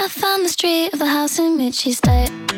found the street of the house in which she stayed.